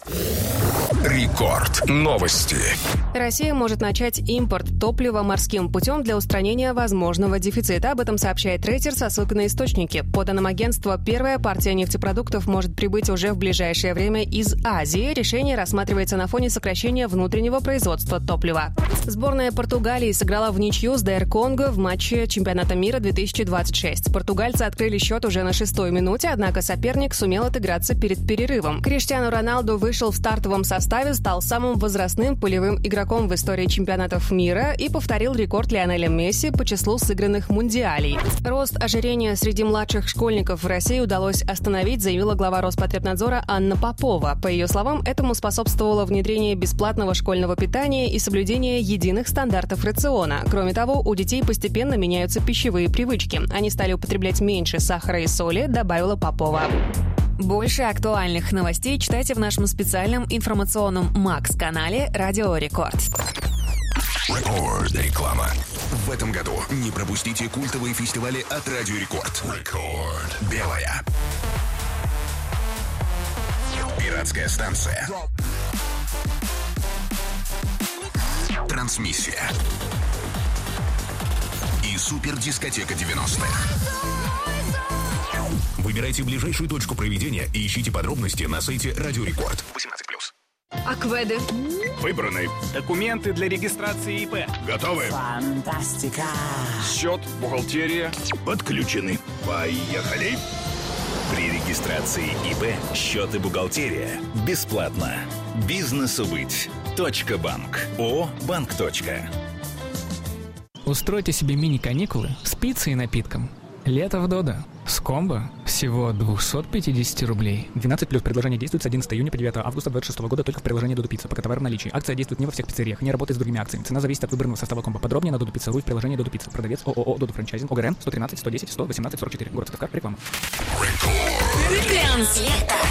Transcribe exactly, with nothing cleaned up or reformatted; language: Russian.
Рекорд. Новости. Россия может начать импорт топлива морским путем для устранения возможного дефицита. Об этом сообщает Рейтер со ссылкой на источники. По данным агентства, первая партия нефтепродуктов может прибыть уже в ближайшее время из Азии. Решение рассматривается на фоне сокращения внутреннего производства топлива. Сборная Португалии сыграла в ничью с ДР Конго в матче чемпионата мира две тысячи двадцать шесть. Португальцы открыли счет уже на шестой минуте, однако соперник сумел отыграться перед перерывом. Криштиану Роналду вышел в стартовом составе, стал самым возрастным полевым игроком в истории чемпионатов мира и повторил рекорд Лионеля Месси по числу сыгранных мундиалей. Рост ожирения среди младших школьников в России удалось остановить, заявила глава Роспотребнадзора Анна Попова. По ее словам, этому способствовало внедрение бесплатного школьного питания и соблюдение единых стандартов рациона. Кроме того, у детей постепенно меняются пищевые привычки. Они стали употреблять меньше сахара и соли, добавила Попова. Больше актуальных новостей читайте в нашем специальном информационном Макс-канале «Радио Рекорд». Рекорд. Реклама. В этом году не пропустите культовые фестивали от Радио Рекорд. Рекорд. Белая. Пиратская станция. Трансмиссия. И супердискотека девяностых. Выбирайте ближайшую точку проведения и ищите подробности на сайте Радио Рекорд. восемнадцать плюс. Акведы. Выбраны. Документы для регистрации ИП. Готовы? Фантастика. Счет, бухгалтерия. Подключены. Поехали. При регистрации ИП счет и бухгалтерия бесплатно. Бизнесу быть. Точка банк. ООО «Банк. Устройте себе мини-каникулы с пиццей и напитком. Лето в Додо. С комбо всего двести пятьдесят рублей. двенадцать плюс. Предложение действует с одиннадцатого июня по девятое августа двадцать шестого года только в приложении Додо Пицца. Пока товар в наличии. Акция действует не во всех пиццериях, не работает с другими акциями. Цена зависит от выбранного состава комбо. Подробнее на Додо Пицца ру в приложении Додо Пицца. Продавец ООО Додо Франчайзинг. ОГРН сто тринадцать сто десять сто восемнадцать сорок четыре. Город Сыктывкар. Реклама. Рекорд.